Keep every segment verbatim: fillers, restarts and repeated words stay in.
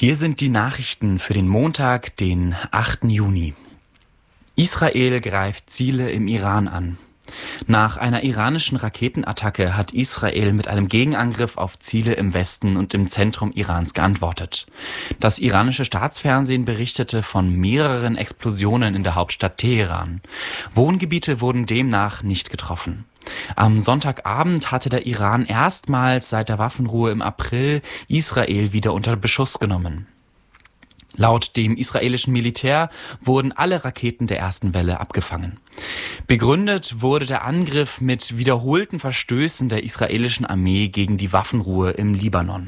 Hier sind die Nachrichten für den Montag, den achten Juni. Israel greift Ziele im Iran an. Nach einer iranischen Raketenattacke hat Israel mit einem Gegenangriff auf Ziele im Westen und im Zentrum Irans geantwortet. Das iranische Staatsfernsehen berichtete von mehreren Explosionen in der Hauptstadt Teheran. Wohngebiete wurden demnach nicht getroffen. Am Sonntagabend hatte der Iran erstmals seit der Waffenruhe im April Israel wieder unter Beschuss genommen. Laut dem israelischen Militär wurden alle Raketen der ersten Welle abgefangen. Begründet wurde der Angriff mit wiederholten Verstößen der israelischen Armee gegen die Waffenruhe im Libanon.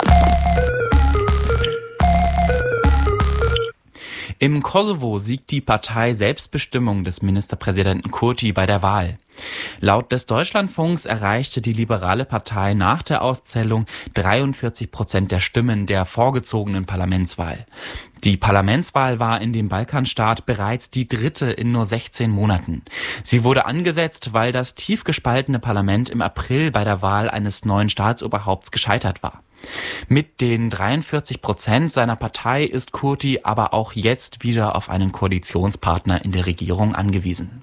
Im Kosovo siegt die Partei Selbstbestimmung des Ministerpräsidenten Kurti bei der Wahl. Laut des Deutschlandfunks erreichte die liberale Partei nach der Auszählung dreiundvierzig Prozent der Stimmen der vorgezogenen Parlamentswahl. Die Parlamentswahl war in dem Balkanstaat bereits die dritte in nur sechzehn Monaten. Sie wurde angesetzt, weil das tief gespaltene Parlament im April bei der Wahl eines neuen Staatsoberhaupts gescheitert war. Mit den dreiundvierzig Prozent seiner Partei ist Kurti aber auch jetzt wieder auf einen Koalitionspartner in der Regierung angewiesen.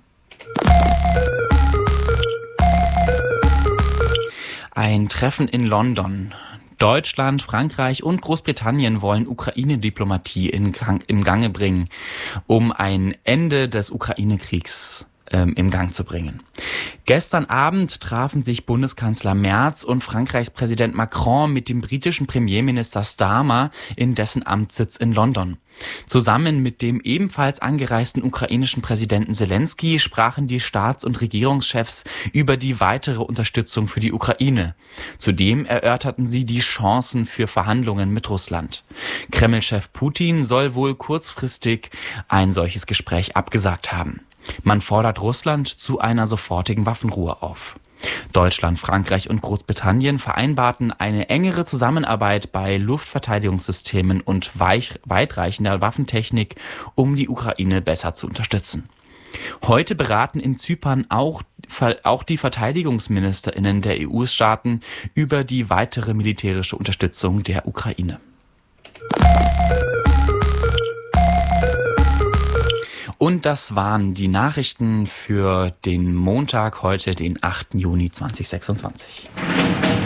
Ein Treffen in London. Deutschland, Frankreich und Großbritannien wollen Ukraine-Diplomatie in Gang, im Gange bringen, um ein Ende des Ukraine-Kriegs ähm, im Gang zu bringen. Gestern Abend trafen sich Bundeskanzler Merz und Frankreichs Präsident Macron mit dem britischen Premierminister Starmer in dessen Amtssitz in London. Zusammen mit dem ebenfalls angereisten ukrainischen Präsidenten Zelensky sprachen die Staats- und Regierungschefs über die weitere Unterstützung für die Ukraine. Zudem erörterten sie die Chancen für Verhandlungen mit Russland. Kreml-Chef Putin soll wohl kurzfristig ein solches Gespräch abgesagt haben. Man fordert Russland zu einer sofortigen Waffenruhe auf. Deutschland, Frankreich und Großbritannien vereinbarten eine engere Zusammenarbeit bei Luftverteidigungssystemen und weich, weitreichender Waffentechnik, um die Ukraine besser zu unterstützen. Heute beraten in Zypern auch, auch die VerteidigungsministerInnen der E U-Staaten über die weitere militärische Unterstützung der Ukraine. Und das waren die Nachrichten für den Montag, heute den achten Juni zweitausendsechsundzwanzig.